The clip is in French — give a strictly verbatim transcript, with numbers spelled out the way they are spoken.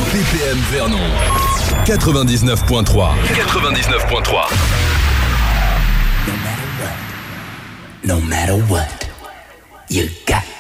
B P M Vernon. quatre-vingt-dix-neuf point trois. quatre-vingt-dix-neuf point trois. No matter what, no matter what, you